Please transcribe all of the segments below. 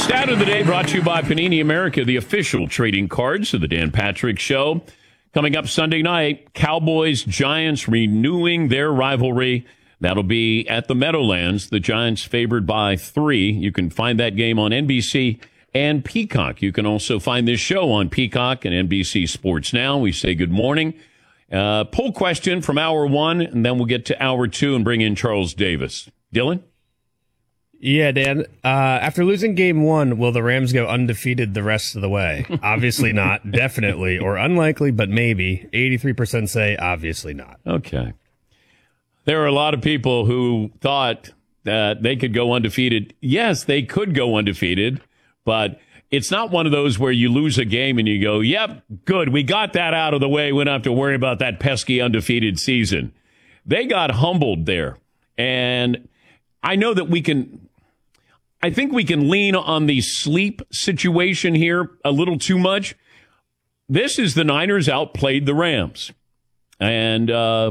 Stat of the day brought to you by Panini America, the official trading cards of the Dan Patrick Show. Coming up Sunday night, Cowboys-Giants renewing their rivalry. That'll be at the Meadowlands. The Giants favored by 3. You can find that game on NBC and Peacock. You can also find this show on Peacock and NBC Sports Now. We say good morning. Poll question from hour 1, and then we'll get to hour 2 and bring in Charles Davis. Dylan? Yeah, Dan. After losing game 1, will the Rams go undefeated the rest of the way? Obviously not. Definitely. Or unlikely, but maybe. 83% say obviously not. Okay. There are a lot of people who thought that they could go undefeated. Yes, they could go undefeated, but it's not one of those where you lose a game and you go, yep, good, we got that out of the way. We don't have to worry about that pesky undefeated season. They got humbled there. And I know that I think we can lean on the sleep situation here a little too much. This is the Niners outplayed the Rams. And,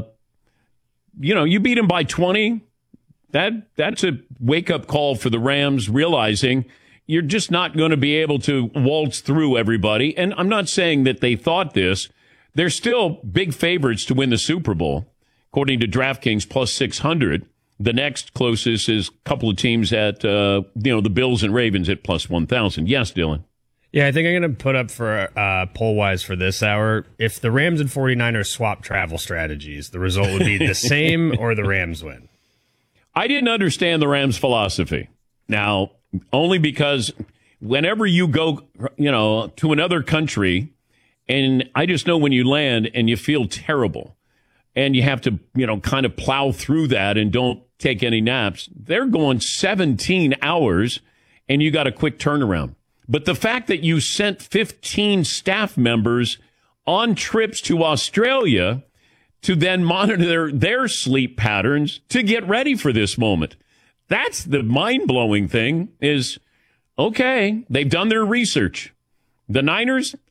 you beat them by 20. That's a wake-up call for the Rams, realizing you're just not going to be able to waltz through everybody. And I'm not saying that they thought this. They're still big favorites to win the Super Bowl, according to DraftKings, plus 600. The next closest is a couple of teams at, the Bills and Ravens at plus 1,000. Yes, Dylan. Yeah, I think I'm going to put up for poll-wise for this hour. If the Rams and 49ers swap travel strategies, the result would be the same or the Rams win. I didn't understand the Rams' philosophy. Now, only because whenever you go, to another country, and I just know when you land and you feel terrible, and you have to, kind of plow through that and don't take any naps. They're going 17 hours, and you got a quick turnaround. But the fact that you sent 15 staff members on trips to Australia to then monitor their sleep patterns to get ready for this moment. That's the mind-blowing thing is, okay, they've done their research. The Niners,